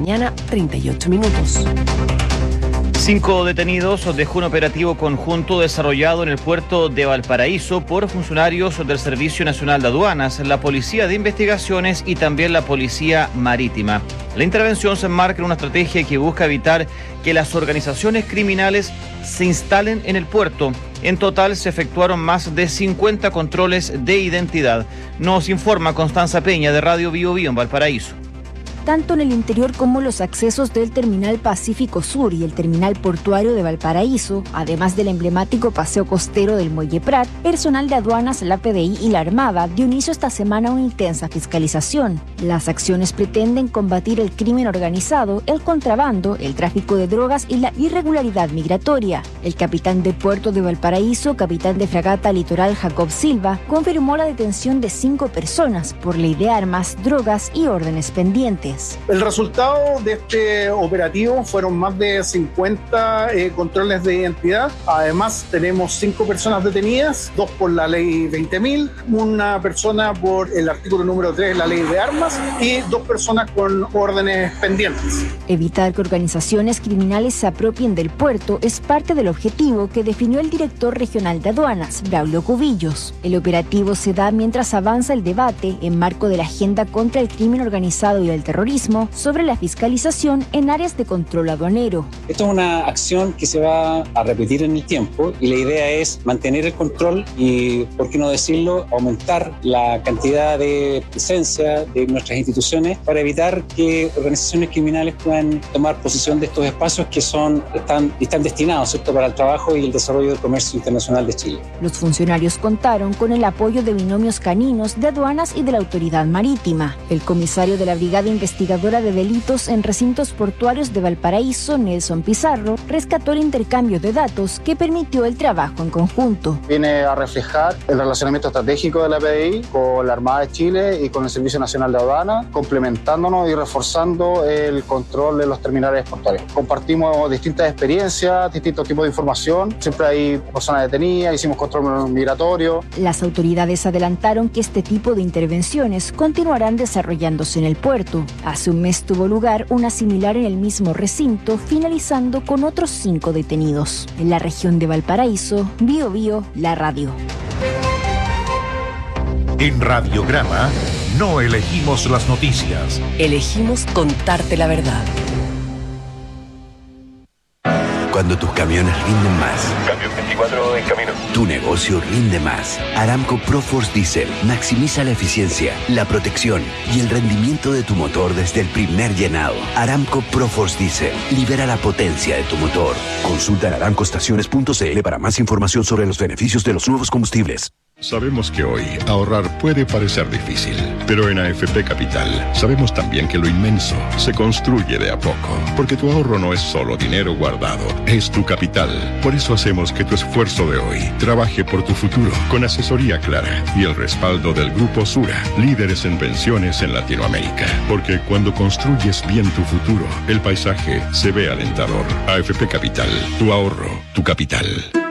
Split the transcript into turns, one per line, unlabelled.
mañana, 38 minutos.
5 detenidos dejó un operativo conjunto desarrollado en el puerto de Valparaíso por funcionarios del Servicio Nacional de Aduanas, la Policía de Investigaciones y también la Policía Marítima. La intervención se enmarca en una estrategia que busca evitar que las organizaciones criminales se instalen en el puerto. En total se efectuaron más de 50 controles de identidad. Nos informa Constanza Peña de Radio Bio Bio en Valparaíso.
Tanto en el interior como los accesos del Terminal Pacífico Sur y el Terminal Portuario de Valparaíso, además del emblemático paseo costero del Muelle Prat, personal de aduanas, la PDI y la Armada dio inicio esta semana a una intensa fiscalización. Las acciones pretenden combatir el crimen organizado, el contrabando, el tráfico de drogas y la irregularidad migratoria. El capitán de Puerto de Valparaíso, capitán de fragata Litoral Jacob Silva, confirmó la detención de 5 personas por ley de armas, drogas y órdenes pendientes.
El resultado de este operativo fueron más de 50 controles de identidad. Además, tenemos 5 personas detenidas, 2 por la ley 20.000, una persona por el artículo número 3 de la ley de armas y 2 personas con órdenes pendientes.
Evitar que organizaciones criminales se apropien del puerto es parte del objetivo que definió el director regional de aduanas, Braulio Cubillos. El operativo se da mientras avanza el debate en marco de la agenda contra el crimen organizado y el terrorismo sobre la fiscalización en áreas de control aduanero.
Esto es una acción que se va a repetir en el tiempo y la idea es mantener el control y, por qué no decirlo, aumentar la cantidad de presencia de nuestras instituciones para evitar que organizaciones criminales puedan tomar posesión de estos espacios que están destinados, ¿cierto?, para el trabajo y el desarrollo del comercio internacional de Chile.
Los funcionarios contaron con el apoyo de binomios caninos de aduanas y de la autoridad marítima. El comisario de la Brigada Investigadora de Delitos en Recintos Portuarios de Valparaíso, Nelson Pizarro, rescató el intercambio de datos que permitió el trabajo en conjunto.
Viene a reflejar el relacionamiento estratégico de la PDI con la Armada de Chile y con el Servicio Nacional de Aduanas, complementándonos y reforzando el control de los terminales portuarios. Compartimos distintas experiencias, distintos tipos de información. Siempre hay personas detenidas, hicimos control migratorio.
Las autoridades adelantaron que este tipo de intervenciones continuarán desarrollándose en el puerto. Hace un mes tuvo lugar una similar en el mismo recinto, finalizando con otros 5 detenidos. En la región de Valparaíso, Bio Bio, la radio.
En Radiograma no elegimos las noticias.
Elegimos contarte la verdad.
Cuando tus camiones rinden más.
Camión 24 en camino.
Tu negocio rinde más. Aramco ProForce Diesel maximiza la eficiencia, la protección y el rendimiento de tu motor desde el primer llenado. Aramco ProForce Diesel libera la potencia de tu motor. Consulta en aramcoestaciones.cl para más información sobre los beneficios de los nuevos combustibles.
Sabemos que hoy ahorrar puede parecer difícil, pero en AFP Capital sabemos también que lo inmenso se construye de a poco, porque tu ahorro no es solo dinero guardado, es tu capital. Por eso hacemos que tu esfuerzo de hoy trabaje por tu futuro, con asesoría clara y el respaldo del Grupo Sura, líderes en pensiones en Latinoamérica. Porque cuando construyes bien tu futuro, el paisaje se ve alentador. AFP Capital, tu ahorro, tu capital.